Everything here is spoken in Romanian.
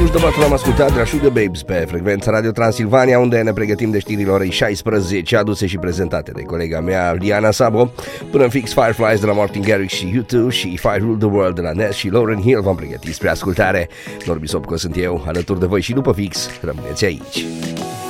Push the Button am ascultat de la Sugar Babes pe frecvența Radio Transilvania, unde ne pregătim de știrile orei 16, aduse și prezentate de colega mea Liana Sabo. Până în fix, Fireflies de la Martin Garrix și U2 și If I Rule the World de la Ness și Lauryn Hill v-am pregătit spre ascultare. Norbi Sopco sunt eu, alături de voi și după fix, rămâneți aici.